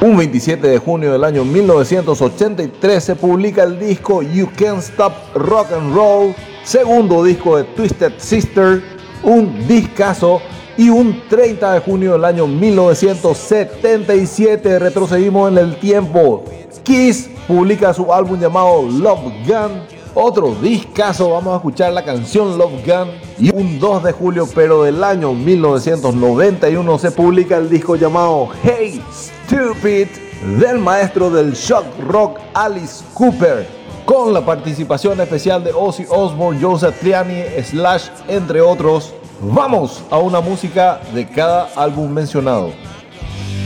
Un 27 de junio del año 1983 se publica el disco You Can't Stop Rock and Roll, segundo disco de Twisted Sister, un discazo. Y un 30 de junio del año 1977, retrocedimos en el tiempo, Kiss publica su álbum llamado Love Gun, otro discazo. Vamos a escuchar la canción Love Gun. Y un 2 de julio pero del año 1991 se publica el disco llamado Hey Stupid del maestro del shock rock Alice Cooper, con la participación especial de Ozzy Osbourne, Joe Satriani, Slash, entre otros. Vamos a una música de cada álbum mencionado.